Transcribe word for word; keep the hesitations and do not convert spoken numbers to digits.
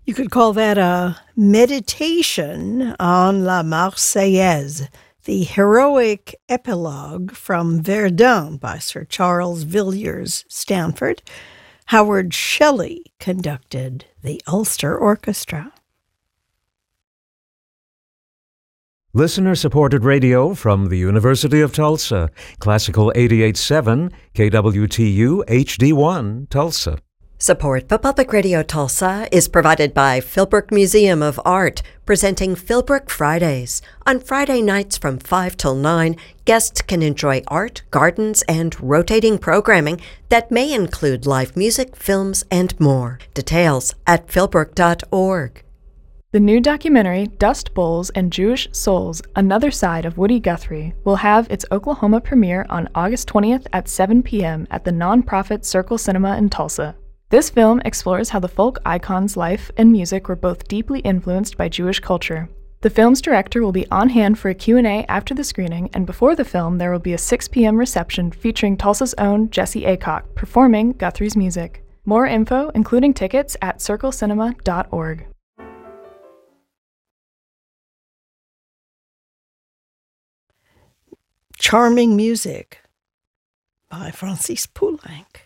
You could call that a meditation on La Marseillaise, the heroic epilogue from Verdun by Sir Charles Villiers Stanford. Howard Shelley conducted the Ulster Orchestra. Listener-supported radio from the University of Tulsa. Classical eighty-eight point seven, K W T U H D one, Tulsa. Support for Public Radio Tulsa is provided by Philbrook Museum of Art, presenting Philbrook Fridays. On Friday nights from five till nine, guests can enjoy art, gardens, and rotating programming that may include live music, films, and more. Details at philbrook dot org. The new documentary, Dust Bowls and Jewish Souls, Another Side of Woody Guthrie, will have its Oklahoma premiere on August twentieth at seven p.m. at the nonprofit Circle Cinema in Tulsa. This film explores how the folk icon's life and music were both deeply influenced by Jewish culture. The film's director will be on hand for a Q and A after the screening, and before the film there will be a six p.m. reception featuring Tulsa's own Jesse Aycock performing Guthrie's music. More info, including tickets, at circle cinema dot org. Charming Music by Francis Poulenc.